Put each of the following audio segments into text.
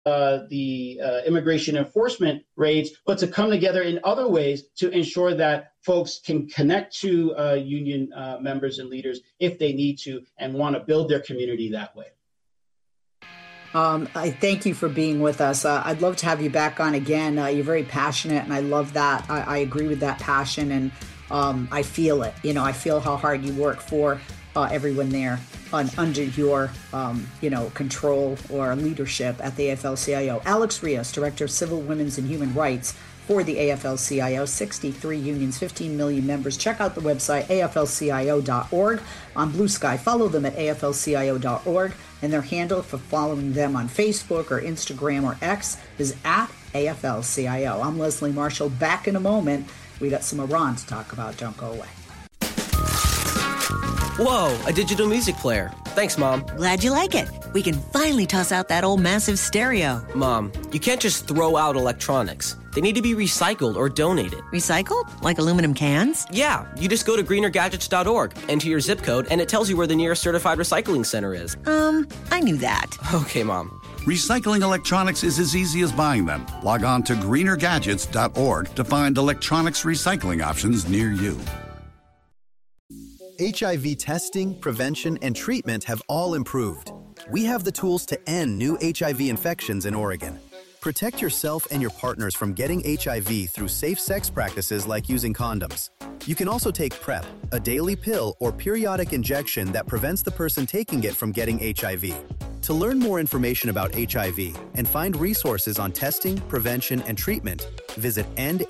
the immigration enforcement raids, but to come together in other ways to ensure that folks can connect to union members and leaders if they need to and want to build their community that way. I thank you for being with us. I'd love to have you back on again. You're very passionate, and I love that. I agree with that passion, and I feel it. I feel how hard you work for everyone there under your, control or leadership at the AFL-CIO. Alex Rios, Director of Civil, Women's, and Human Rights for the AFL-CIO, 63 unions, 15 million members. Check out the website, aflcio.org. On Blue Sky, follow them at aflcio.org, and their handle for following them on Facebook or Instagram or X is at AFL-CIO. I'm Leslie Marshall. Back in a moment. We got some Iran to talk about. Don't go away. Whoa, a digital music player. Thanks, Mom. Glad you like it. We can finally toss out that old massive stereo. Mom, you can't just throw out electronics. They need to be recycled or donated. Recycled? Like aluminum cans? Yeah, you just go to greenergadgets.org, enter your zip code, and it tells you where the nearest certified recycling center is. I knew that. Okay, Mom. Recycling electronics is as easy as buying them. Log on to greenergadgets.org to find electronics recycling options near you. HIV testing, prevention, and treatment have all improved. We have the tools to end new HIV infections in Oregon. Protect yourself and your partners from getting HIV through safe sex practices like using condoms. You can also take PrEP, a daily pill or periodic injection that prevents the person taking it from getting HIV. To learn more information about HIV and find resources on testing, prevention, and treatment, visit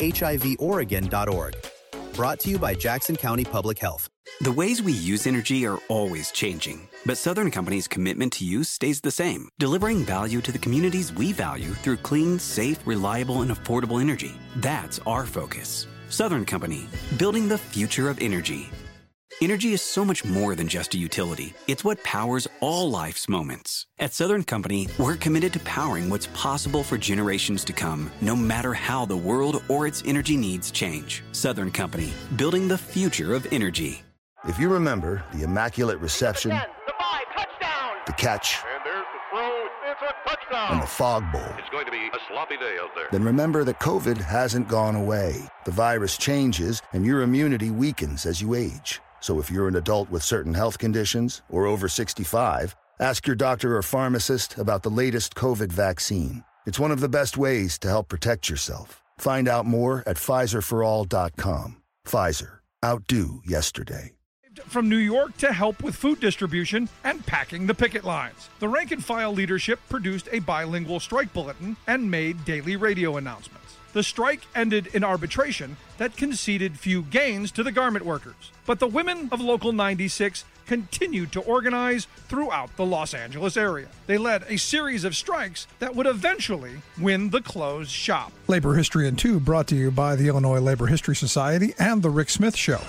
endhivoregon.org. Brought to you by Jackson County Public Health. The ways we use energy are always changing, but Southern Company's commitment to use stays the same, delivering value to the communities we value through clean, safe, reliable, and affordable energy. That's our focus. Southern Company, building the future of energy. Energy is so much more than just a utility. It's what powers all life's moments. At Southern Company, we're committed to powering what's possible for generations to come, no matter how the world or its energy needs change. Southern Company, building the future of energy. If you remember the Immaculate Reception, 10, the 5, touchdown, the catch, and there's the throw, it's a touchdown, and the Fog Bowl, it's going to be a sloppy day out there. Then remember that COVID hasn't gone away. The virus changes, and your immunity weakens as you age. So if you're an adult with certain health conditions or over 65, ask your doctor or pharmacist about the latest COVID vaccine. It's one of the best ways to help protect yourself. Find out more at PfizerForAll.com. Pfizer. Outdo yesterday. From New York to help with food distribution and packing the picket lines. The rank-and-file leadership produced a bilingual strike bulletin and made daily radio announcements. The strike ended in arbitration that conceded few gains to the garment workers. But the women of Local 96 continued to organize throughout the Los Angeles area. They led a series of strikes that would eventually win the closed shop. Labor History in 2 brought to you by the Illinois Labor History Society and The Rick Smith Show.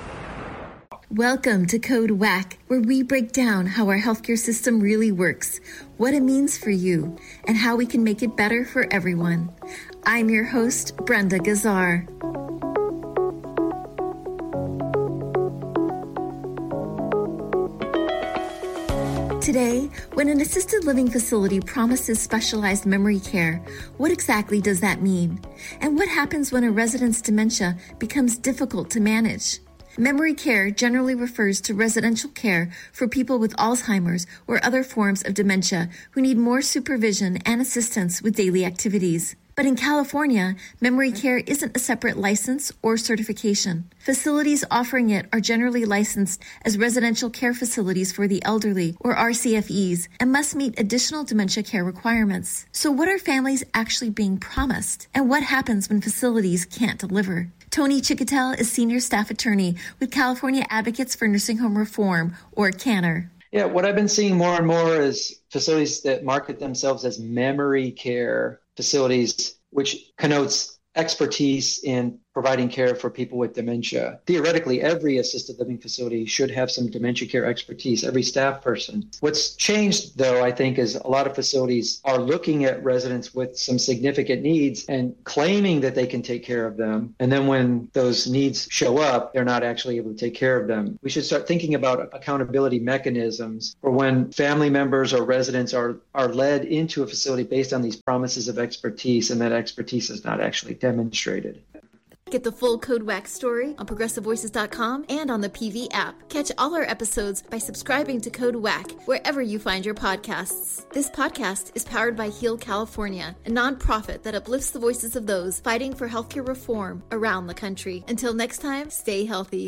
Welcome to Code WAC, where we break down how our healthcare system really works, what it means for you, and how we can make it better for everyone. I'm your host, Brenda Gazzar. Today, when an assisted living facility promises specialized memory care, what exactly does that mean? And what happens when a resident's dementia becomes difficult to manage? Memory care generally refers to residential care for people with Alzheimer's or other forms of dementia who need more supervision and assistance with daily activities. But in California, memory care isn't a separate license or certification. Facilities offering it are generally licensed as residential care facilities for the elderly, or RCFEs, and must meet additional dementia care requirements. So what are families actually being promised? And what happens when facilities can't deliver? Tony Chicotel is Senior Staff Attorney with California Advocates for Nursing Home Reform, or CANNER. Yeah, what I've been seeing more and more is facilities that market themselves as memory care facilities, which connotes expertise in providing care for people with dementia. Theoretically, every assisted living facility should have some dementia care expertise, every staff person. What's changed, though, I think, is a lot of facilities are looking at residents with some significant needs and claiming that they can take care of them. And then when those needs show up, they're not actually able to take care of them. We should start thinking about accountability mechanisms for when family members or residents are led into a facility based on these promises of expertise, and that expertise is not actually demonstrated. Get the full Code WAC story on ProgressiveVoices.com and on the PV app. Catch all our episodes by subscribing to Code WAC wherever you find your podcasts. This podcast is powered by Heal California, a nonprofit that uplifts the voices of those fighting for healthcare reform around the country. Until next time, stay healthy.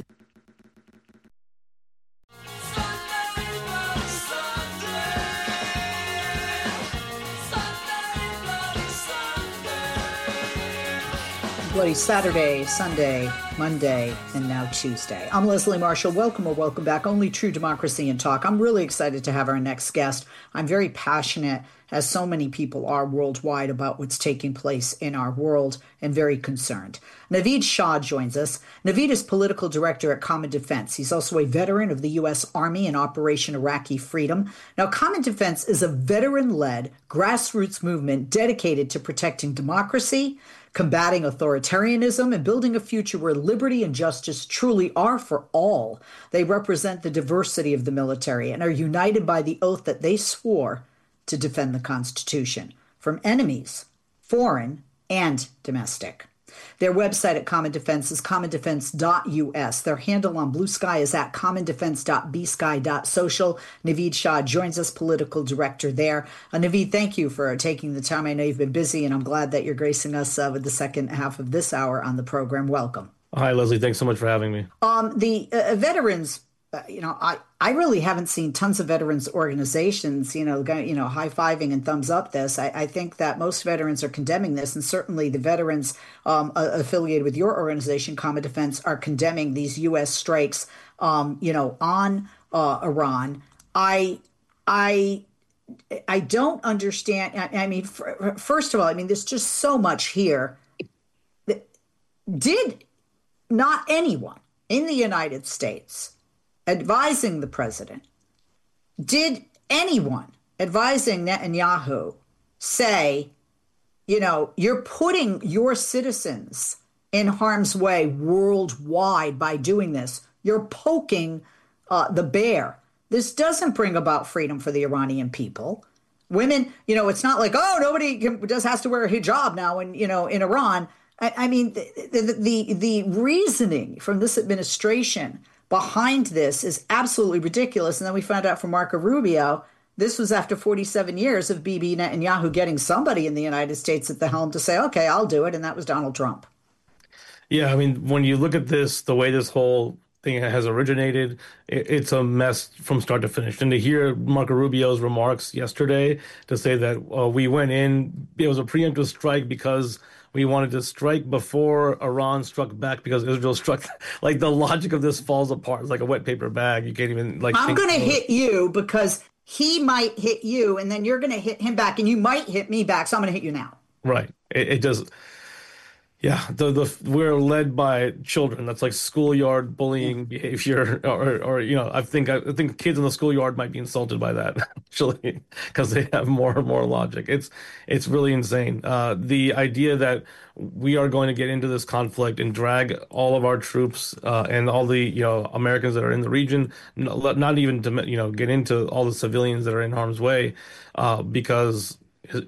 Bloody Saturday, Sunday, Monday, and now Tuesday. I'm Leslie Marshall. Welcome or welcome back. Only True Democracy and Talk. I'm really excited to have our next guest. I'm very passionate, as so many people are worldwide, about what's taking place in our world, and very concerned. Naveed Shah joins us. Naveed is political director at Common Defense. He's also a veteran of the U.S. Army in Operation Iraqi Freedom. Now, Common Defense is a veteran-led grassroots movement dedicated to protecting democracy, combating authoritarianism, and building a future where liberty and justice truly are for all. They represent the diversity of the military and are united by the oath that they swore to defend the Constitution from enemies, foreign and domestic. Their website at Common Defense is commondefense.us. Their handle on Blue Sky is at commondefense.bsky.social. Naveed Shah joins us, political director there. Naveed, thank you for taking the time. I know you've been busy, and I'm glad that you're gracing us with the second half of this hour on the program. Welcome. Hi, Leslie. Thanks so much for having me. The veterans, I really haven't seen tons of veterans organizations, high-fiving and thumbs up this. I think that most veterans are condemning this, and certainly the veterans affiliated with your organization, Common Defense, are condemning these U.S. strikes, on Iran. I don't understand. First of all, there's just so much here. Did not anyone in the United States advising the president, did anyone advising Netanyahu say, you're putting your citizens in harm's way worldwide by doing this? You're poking the bear. This doesn't bring about freedom for the Iranian people. Women, it's not like, nobody has to wear a hijab now in Iran. The reasoning from this administration behind this is absolutely ridiculous. And then we found out from Marco Rubio, this was after 47 years of Bibi Netanyahu getting somebody in the United States at the helm to say, okay, I'll do it. And that was Donald Trump. Yeah, when you look at this, the way this whole thing has originated, it's a mess from start to finish. And to hear Marco Rubio's remarks yesterday to say that we went in, it was a preemptive strike because we wanted to strike before Iran struck back because Israel struck. Like, the logic of this falls apart. It's like a wet paper bag. You can't even I'm going to hit you because he might hit you, and then you're going to hit him back, and you might hit me back. So I'm going to hit you now. Right. It does. Yeah, we're led by children. That's like schoolyard bullying behavior, or I think kids in the schoolyard might be insulted by that actually because they have more and more logic. It's really insane. The idea that we are going to get into this conflict and drag all of our troops and all the Americans that are in the region, not even to get into all the civilians that are in harm's way, because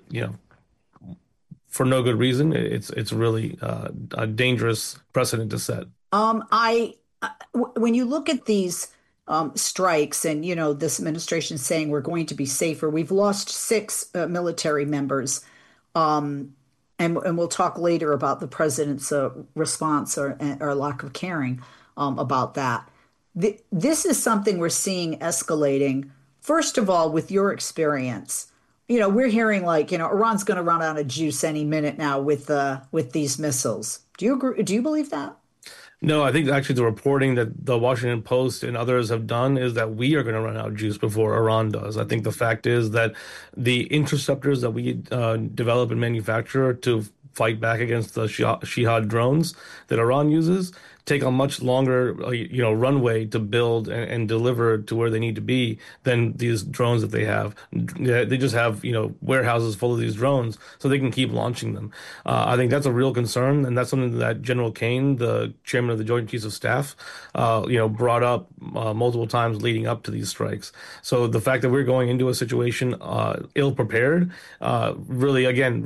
for no good reason. It's really a dangerous precedent to set. When you look at these strikes and, this administration saying we're going to be safer, we've lost 6 military members. And we'll talk later about the president's response or lack of caring about that. This is something we're seeing escalating. First of all, with your experience, we're hearing Iran's going to run out of juice any minute now with these missiles. Do you agree? Do you believe that? No, I think actually the reporting that the Washington Post and others have done is that we are going to run out of juice before Iran does. I think the fact is that the interceptors that we develop and manufacture to fight back against the Shahid drones that Iran uses take a much longer, runway to build and deliver to where they need to be than these drones that they have. They just have, warehouses full of these drones so they can keep launching them. I think that's a real concern, and that's something that General Kane, the chairman of the Joint Chiefs of Staff, brought up multiple times leading up to these strikes. So the fact that we're going into a situation ill prepared, really, again,